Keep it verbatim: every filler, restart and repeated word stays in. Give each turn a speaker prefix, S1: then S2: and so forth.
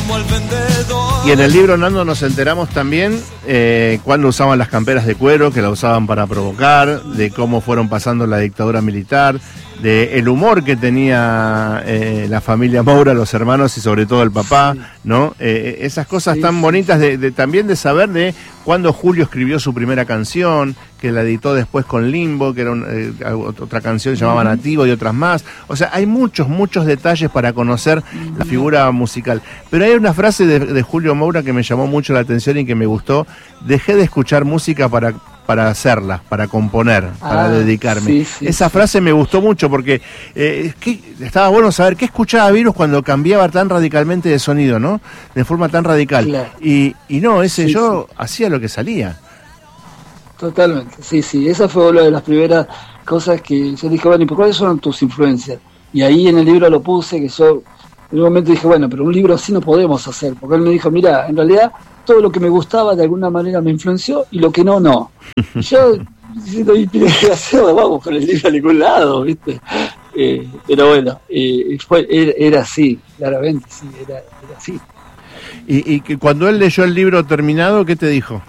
S1: Y en el libro, Nando, nos enteramos también eh, cuando usaban las camperas de cuero, que la usaban para provocar, de cómo fueron pasando la dictadura militar, de el humor que tenía eh, la familia Moura, los hermanos y sobre todo el papá, sí. ¿no? Eh, esas cosas sí, tan bonitas de, de también de saber de cuando Julio escribió su primera canción, que la editó después con Limbo, que era un, eh, otra canción llamada uh-huh. Nativo y otras más. O sea, hay muchos, muchos detalles para conocer uh-huh. la figura musical. Pero hay una frase de, de Julio Moura que me llamó mucho la atención y que me gustó. Dejé de escuchar música para... para hacerla, para componer, ah, para dedicarme. Sí, sí, Esa sí. frase me gustó mucho porque eh, es que estaba bueno saber qué escuchaba Virus cuando cambiaba tan radicalmente de sonido, ¿no? De forma tan radical. Claro. Y, y no, ese sí, yo sí. hacía lo que salía.
S2: Totalmente, sí, sí. Esa fue una de las primeras cosas que yo dije, bueno, ¿y por cuáles son tus influencias? Y ahí en el libro lo puse, que yo en un momento dije, bueno, pero un libro así no podemos hacer, porque él me dijo, mira, en realidad todo lo que me gustaba de alguna manera me influenció y lo que no, no. Y yo diciendo, ¿y qué hacer? Vamos con el libro a ningún lado, ¿viste? Eh, pero bueno, eh, fue, era, era así, claramente, sí, era, era así.
S1: Y, y que cuando él leyó el libro terminado, ¿qué te dijo?